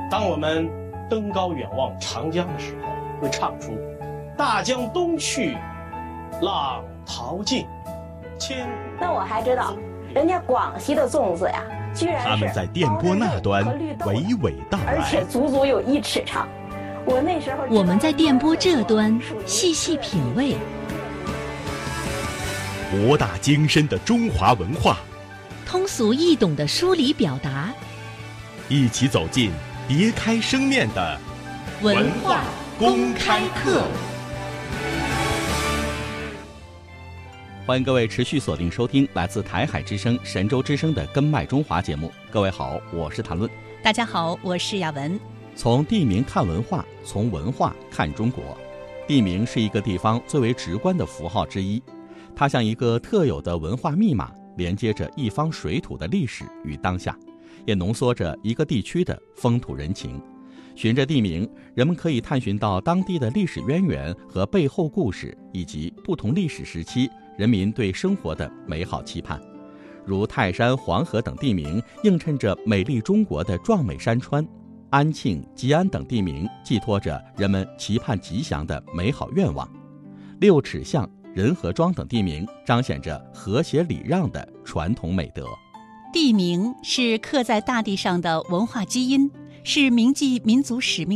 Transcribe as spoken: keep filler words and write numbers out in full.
当我们登高远望长江的时候，会唱出大江东去，浪淘尽，千古。 那我还知道，人家广西的粽子呀，居然是他们在电波那端娓娓道来， 而且足足有一尺长。我那时候我们在电波这端细细品味， 博大精深的中华文化， 通俗易懂的梳理表达， 一起走进别开生面的文化公开课。 欢迎各位持续锁定收听来自台海之声、神州之声的根脉中华节目。各位好，我是谭论。 大家好，我是雅文。 从地名看文化，从文化看中国。地名是一个地方最为直观的符号之一，它像一个特有的文化密码，连接着一方水土的历史与当下，也浓缩着一个地区的风土人情。循着地名，人们可以探寻到当地的历史渊源和背后故事，以及不同历史时期人民对生活的美好期盼。如泰山、黄河等地名映衬着美丽中国的壮美山川，安庆、吉安等地名寄托着人们期盼吉祥的美好愿望，六尺巷、仁和庄等地名彰显着和谐礼让的传统美德。 地名是刻在大地上的文化基因，是铭记民族使命